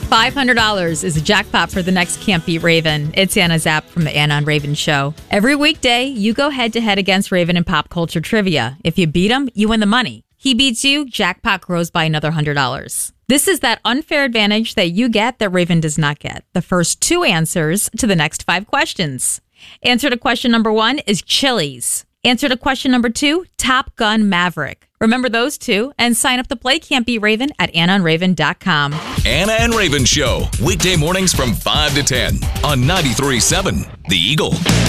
$500 is a jackpot for the next Can't Beat Raven. It's Anna Zapp from the Anna and Raven Show. Every weekday, you go head-to-head against Raven in pop culture trivia. If you beat him, you win the money. He beats you, jackpot grows by another $100. This is that unfair advantage that you get that Raven does not get. The first 2 answers to the next 5 questions. Answer to question number 1 is Chili's. Answer to question number 2, Top Gun Maverick. Remember those 2 and sign up to play Can't Beat Raven at AnnaandRaven.com. Anna and Raven Show, weekday mornings from 5 to 10 on 93.7 The Eagle.